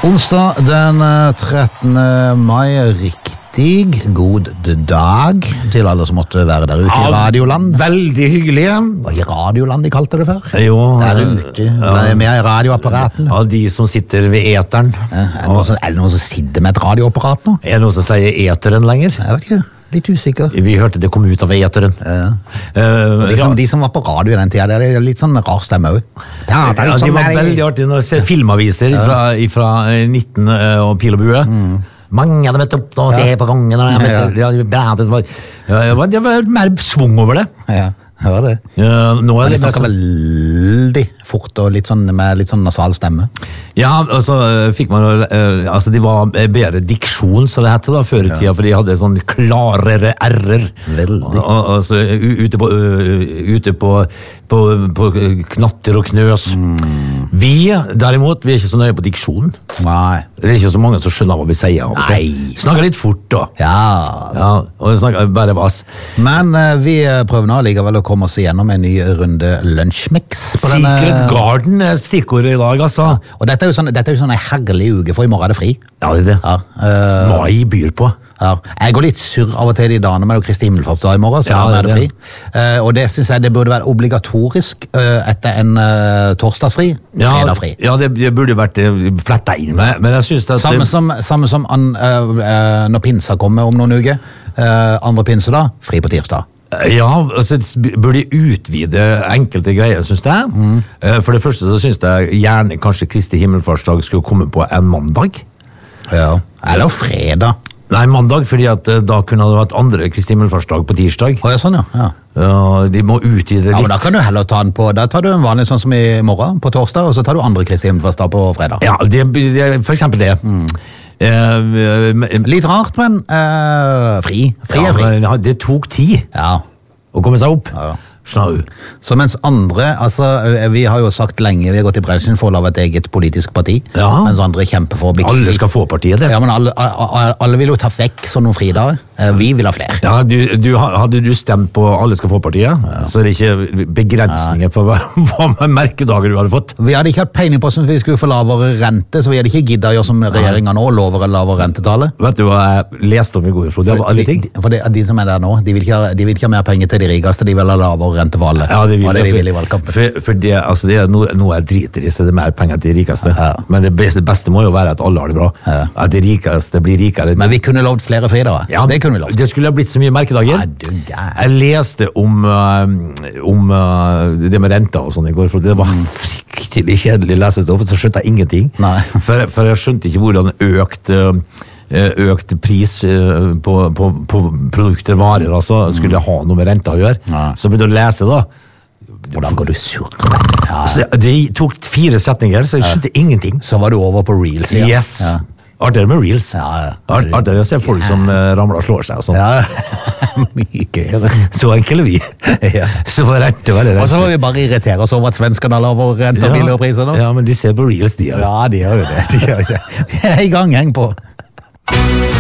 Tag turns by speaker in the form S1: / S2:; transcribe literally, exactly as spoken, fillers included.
S1: Onsdag den trettende mai, riktig god dag til alle som måtte være der ute i Radioland.
S2: Veldig hyggelig.
S1: Var det Radioland de kalte det før?
S2: Jo.
S1: Der ute, ja. Med radioapparaten.
S2: Ja, de som sitter ved eteren.
S1: Ja, er, det noen som, er det noen som sitter med et radioapparat nå?
S2: Er det noen som sier eteren lenger?
S1: Jeg vet ikke, litt usikker.
S2: Vi hørte det kom ut av eteren.
S1: Ja.
S2: Uh,
S1: de, som, de som var på radio i den tida, det er litt sånn rar stemme også. Ja, det
S2: ja, de var veldig artige når jeg ser filmaviser ja. fra, fra nitten og pil og bue. Mm. Mange hadde møtt opp og se ja. på kongen. Og jeg møtte, ja. Ja, det, var, det, var, det var mer svung over det.
S1: Ja, det var det.
S2: Ja, nå er
S1: Men de
S2: det
S1: snakker veldig fort og litt sånn, med litt sånn nasal stemme.
S2: Ja, og så fikk man altså de var bedre diksjon, så det hette da, før i tida, for de hadde sånn klarere r-er.
S1: Veldig.
S2: Og, altså, ute på, ute på, på, på knatter og knøs. Mm. Vi, derimot, vi er ikke så nøye på diksjon.
S1: Nei.
S2: Det er ikke så mange som skjønner hva vi sier.
S1: Nei.
S2: Snakker litt fort da.
S1: Ja.
S2: Ja, og snakker bare vass.
S1: Men uh, vi prøver nå likevel å komme oss igjennom en ny runde lunsjmix.
S2: Secret Garden er stikkord i dag, altså.
S1: Og dette er jo sånn, dette er jo sånn en herlig uke, for i morgen er det fri.
S2: Ja, det er det.
S1: Ja, uh,
S2: Mai byr på.
S1: Ja. Jeg går litt surr av og til de dagene med Kristi himmelfartsdag i morgen, så ja, det er det fri. Uh, og det synes jeg det burde være obligatorisk uh, etter en uh, torsdagsfri,
S2: ja,
S1: fredag fri.
S2: Ja, det, det burde vært uh, fletta inn med, men jeg synes at...
S1: Samme som, samme som an, uh, uh, når pinsa kommer om noen uker, uh, andre pinse da, fri på tirsdag.
S2: Ja, altså burde utvide enkelte greier, synes jeg. Mm. For det første så synes jeg gjerne kanskje Kristi himmelfartsdag skulle komme på en mandag.
S1: Ja, eller fredag.
S2: Nei, mandag, fordi at da kunne det vært andre Kristi himmelfartsdag på tirsdag.
S1: Å, ja, sånn, ja. Ja.
S2: Ja, de må utvide litt.
S1: Ja, men da kan du heller ta den på, da tar du en vanlig sånn som i morgen, på torsdag, og så tar du andre Kristi himmelfartsdag på fredag.
S2: Ja, det, det, for eksempel det. Mm.
S1: Uh, Litt rart, men uh, fri. Fri er fri.
S2: Ja, det tok tid
S1: ja.
S2: å komme seg opp.
S1: Ja.
S2: Snau.
S1: Så mens andre, altså vi har jo sagt lenge, vi har gått i bransjen for å lave et eget politisk parti,
S2: ja.
S1: mens andre kjemper for å bli
S2: Alle skal få partiet det.
S1: Ja, men alle, alle, alle vil jo ta vekk sånn noen fridager. Vi vil ha flere.
S2: Ja, du, du, hadde du stemt på alle skal få partiet, ja. så er det ikke begrensninger ja. på hva, hva merkedager du hadde fått.
S1: Vi hadde ikke hatt peiling på som vi skulle få lavere rente, så vi hadde ikke giddet å gjøre som regjeringen nå, lover en lavere rentetale.
S2: Vet du hva jeg leste om i går? Det var alle ting.
S1: For det, de som er der nå, de vil, ikke ha, de vil ikke ha mer penger til de rikeste, de vil ha lavere rente for alle.
S2: Ja, det vil,
S1: det
S2: det
S1: de vil i valgkampen.
S2: For, for det, altså det er noe, noe jeg driter i, så det er mer penger til de rikeste. Ja. Men det beste, det beste må jo være at alle har det bra. Ja. At de rikeste blir rikere.
S1: Men vi kunne lovd flere fridager.
S2: Ja,
S1: det kunne vi lovd.
S2: Det skulle ha blitt så mye merkedager.
S1: Ja,
S2: jeg leste om, uh, om uh, det med renta og sånn i går, for det var mm. fryktelig kjedelig lesestoff, så skjønte jeg ingenting. For, for jeg skjønte ikke hvordan økt... Uh, økt pris på, på, på produkter, varer, altså, skulle ha noe med renta å gjøre. Ja. Så begynte jeg å lese da.
S1: Hvordan går du sur?
S2: Ja. Så det tok fire setninger, så jeg skjønte ja. ingenting.
S1: Så var du over på reels,
S2: ja. Yes. Ja. Artigere med reels.
S1: Ja, ja.
S2: Artigere å se folk ja. som uh, ramler og slår seg og sånn.
S1: Ja, mye gøy.
S2: Så enkle vi.
S1: Ja.
S2: Så var rente veldig rente.
S1: Og så var vi bare irritere oss over at svenskene har lavere rente og billigere priser nå.
S2: Ja, men de ser på reels, de.
S1: Ja, de gjør jo det. De gjør det. Vi er i gang, heng på.